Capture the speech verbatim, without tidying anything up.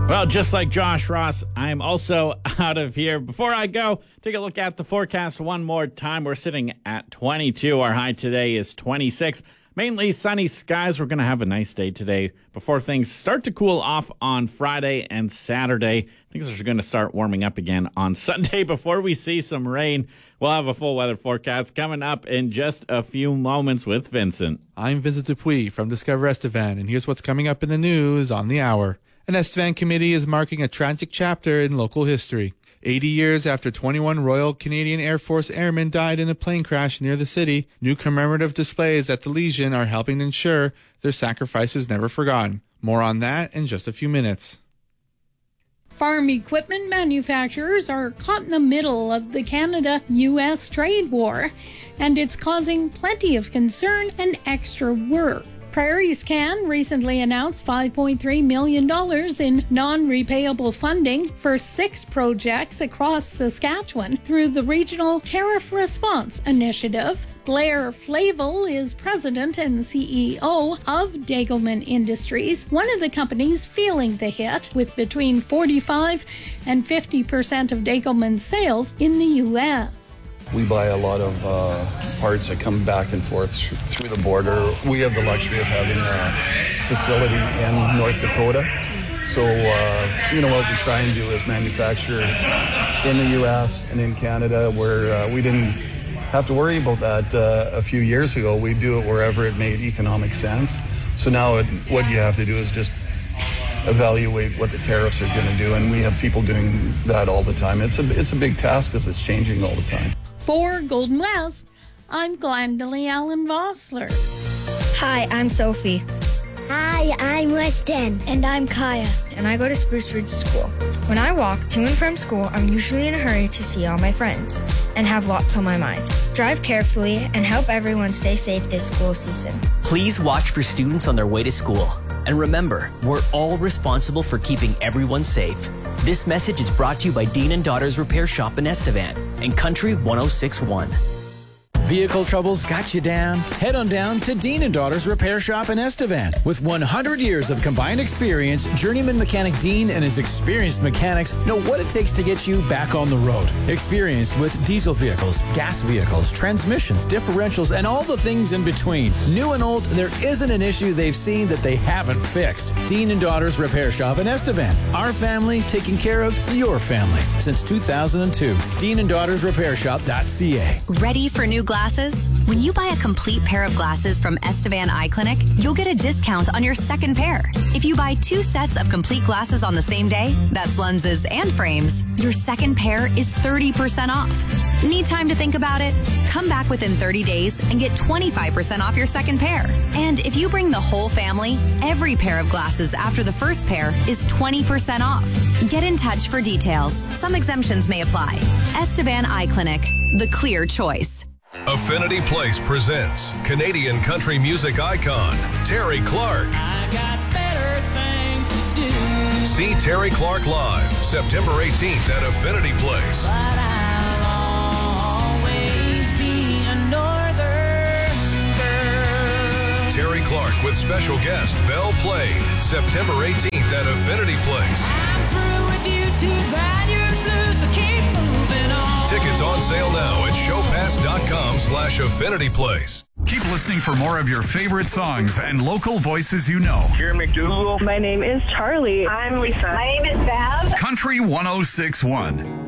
Well, just like Josh Ross, I'm also out of here. Before I go, take a look at the forecast one more time. We're sitting at twenty-two. Our high today is twenty-six. Mainly sunny skies. We're going to have a nice day today before things start to cool off on Friday and Saturday. Things are going to start warming up again on Sunday before we see some rain. We'll have a full weather forecast coming up in just a few moments with Vincent. I'm Vincent Dupuis from Discover Estevan, and here's what's coming up in the news on the hour. An Estevan committee is marking a tragic chapter in local history. eighty years after twenty-one Royal Canadian Air Force airmen died in a plane crash near the city, new commemorative displays at the Legion are helping ensure their sacrifice is never forgotten. More on that in just a few minutes. Farm equipment manufacturers are caught in the middle of the Canada U S trade war, and it's causing plenty of concern and extra work. Prairie Scan recently announced five point three million dollars in non-repayable funding for six projects across Saskatchewan through the Regional Tariff Response Initiative. Blair Flavel is president and C E O of Degelman Industries, one of the companies feeling the hit, with between forty-five and fifty percent of Degelman's sales in the U S. We buy a lot of uh, parts that come back and forth through the border. We have the luxury of having a facility in North Dakota. So, uh, you know, what we try and do is manufacture in the U S and in Canada, where uh, we didn't have to worry about that uh, a few years ago. We do it wherever it made economic sense. So now it, what you have to do is just evaluate what the tariffs are going to do, and we have people doing that all the time. It's a, it's a big task because it's changing all the time. For Golden West, I'm Glendalee Allen Vossler. Hi, I'm Sophie. Hi, I'm Weston. And I'm Kaya. And I go to Spruce Ridge School. When I walk to and from school, I'm usually in a hurry to see all my friends and have lots on my mind. Drive carefully and help everyone stay safe this school season. Please watch for students on their way to school. And remember, we're all responsible for keeping everyone safe. This message is brought to you by Dean and Daughters Repair Shop in Estevan and Country one oh six point one. Vehicle troubles got you down? Head on down to Dean and Daughters Repair Shop in Estevan. With one hundred years of combined experience, journeyman mechanic Dean and his experienced mechanics know what it takes to get you back on the road. Experienced with diesel vehicles, gas vehicles, transmissions, differentials, and all the things in between. New and old, there isn't an issue they've seen that they haven't fixed. Dean and Daughters Repair Shop in Estevan. Our family taking care of your family since two thousand two. Dean and Daughters Repair Shop dot c a. Ready for new glasses? When you buy a complete pair of glasses from Estevan Eye Clinic, you'll get a discount on your second pair. If you buy two sets of complete glasses on the same day, that's lenses and frames, your second pair is thirty percent off. Need time to think about it? Come back within thirty days and get twenty-five percent off your second pair. And if you bring the whole family, every pair of glasses after the first pair is twenty percent off. Get in touch for details. Some exemptions may apply. Estevan Eye Clinic, the clear choice. Affinity Place presents Canadian country music icon Terry Clark. I got better things to do. See Terry Clark live September eighteenth at Affinity Place. But I'll always be a northern girl. Terry Clark with special guest Belle Plain September eighteenth at Affinity Place. I'm through with you too bad you're blue, so keep moving on. Tickets on sale now at showpass.com slash affinity place. Keep listening for more of your favorite songs and local voices you know. Here McDougal. My name is Charlie. I'm Lisa. My name is Bev. Country one oh six point one.